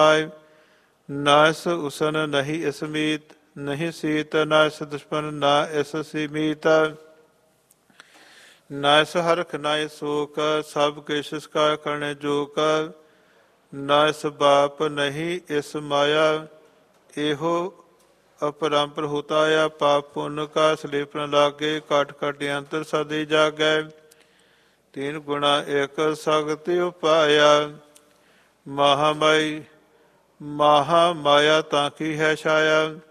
ਨਾ ਇਸ ਉਸਨ ਨਹੀਂ ਇਸ ਮੀਤ, ਨਹੀਂ ਸੀਤ ਨਾ ਇਸ ਦੁਸ਼ਮਨ, ਨਾ ਇਸ ਸੀਮੀਤ। ਨਾ ਇਸ ਹਰਖ ਨਾ ਇਸ ਸੋਕ, ਸਭ ਕਿਛ ਇਸ ਕਾ ਕਰਨੇ ਜੋਕ। ਨਾ ਇਸ ਬਾਪ ਨਹੀਂ ਇਸ ਮਾਇਆ, ਇਹੋ ਅਪਰੰਪਰ ਹੁਤਾਇਆ। ਪਾਪ ਪੁੰਨ ਕਾ ਸਲੇਪ ਨ ਲਾਗੇ, ਘਟ ਘਟ ਅੰਤਰ ਸਦੀ ਜਾਗੈ। ਤੀਨ ਗੁਣਾ ਇੱਕ ਸਗਤੀ ਉਪਾਇਆ, ਮਹਾ ਮਾਇਆ ਤਾਂ ਕੀ ਹੈ ਛਾਇਆ।